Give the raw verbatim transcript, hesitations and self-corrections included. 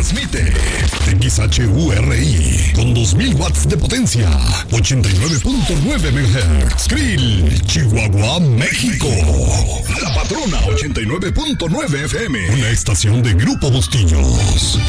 Transmite X H U R I con dos mil watts de potencia, ochenta y nueve punto nueve megahertz. Krill, Chihuahua, México. La Patrona ochenta y nueve punto nueve F M, una estación de Grupo Bustillos.